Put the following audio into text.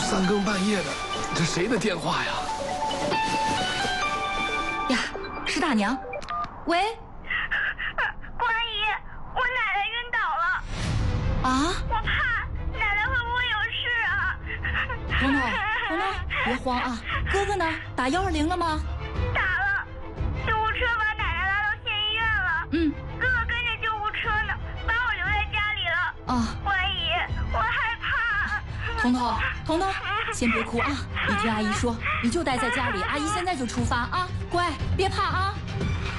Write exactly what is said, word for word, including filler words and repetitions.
三更半夜的，这谁的电话呀？ 呀，是大娘。喂， 关阿姨，我奶奶晕倒了。 啊？ 我怕奶奶会不会有事啊？ 彤彤，彤彤，别慌啊！哥哥呢？打幺二零了吗？ 打了，救护车把奶奶拉到县医院了。 嗯。 哥哥跟着救护车呢，把我留在家里了。 啊。 关阿姨，我害怕。 彤彤，彤彤，先别哭啊！你听阿姨说，你就待在家里，阿姨现在就出发啊！乖，别怕啊！